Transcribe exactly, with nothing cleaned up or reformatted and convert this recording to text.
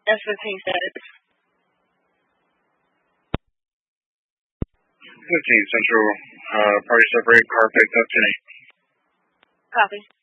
S fifteen status. fifteen Central, uh, party separate, car picked up tonight. Copy.